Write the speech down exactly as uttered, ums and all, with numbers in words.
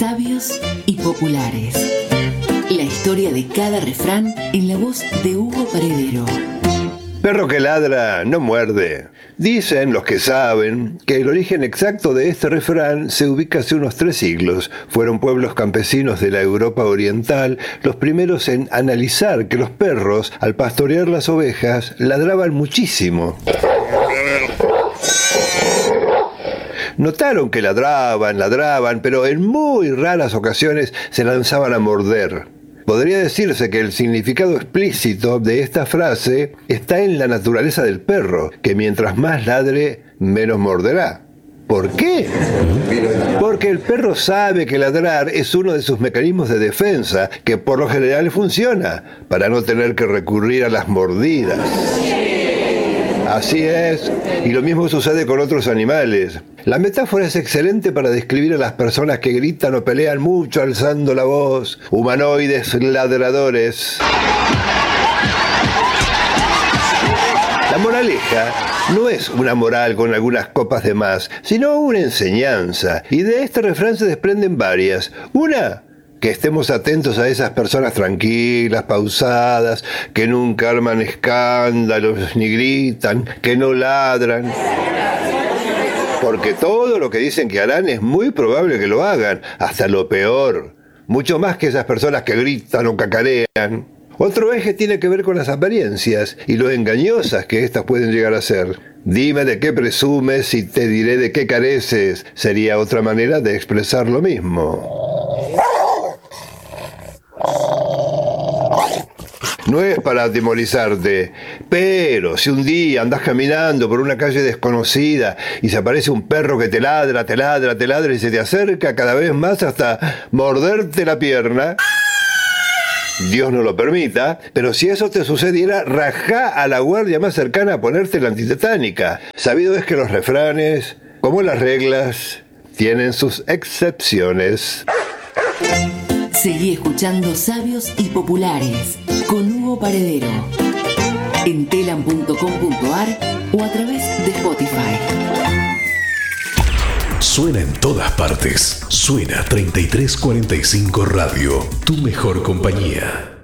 Sabios y populares. La historia de cada refrán en la voz de Hugo Paredero. Perro que ladra no muerde. Dicen los que saben que el origen exacto de este refrán se ubica hace unos tres siglos. Fueron pueblos campesinos de la Europa oriental los primeros en analizar que los perros, al pastorear las ovejas, ladraban muchísimo. Notaron que ladraban, ladraban, pero en muy raras ocasiones se lanzaban a morder. Podría decirse que el significado explícito de esta frase está en la naturaleza del perro, que mientras más ladre, menos morderá. ¿Por qué? Porque el perro sabe que ladrar es uno de sus mecanismos de defensa, que por lo general funciona, para no tener que recurrir a las mordidas. Así es, y lo mismo sucede con otros animales. La metáfora es excelente para describir a las personas que gritan o pelean mucho alzando la voz, humanoides ladradores. La moraleja no es una moral con algunas copas de más, sino una enseñanza, y de este refrán se desprenden varias. Una, que estemos atentos a esas personas tranquilas, pausadas, que nunca arman escándalos ni gritan, que no ladran. Porque todo lo que dicen que harán es muy probable que lo hagan, hasta lo peor. Mucho más que esas personas que gritan o cacarean. Otro eje tiene que ver con las apariencias y lo engañosas que éstas pueden llegar a ser. Dime de qué presumes y te diré de qué careces. Sería otra manera de expresar lo mismo. No es para atemorizarte, pero si un día andás caminando por una calle desconocida y se aparece un perro que te ladra, te ladra, te ladra y se te acerca cada vez más hasta morderte la pierna, Dios no lo permita, pero si eso te sucediera, rajá a la guardia más cercana a ponerte la antitetánica. Sabido es que los refranes, como las reglas, tienen sus excepciones. Seguí escuchando Sabios y Populares con Hugo Paredero en telam punto com punto ar o a través de Spotify. Suena en todas partes. Suena treinta y tres cuarenta y cinco Radio, tu mejor compañía.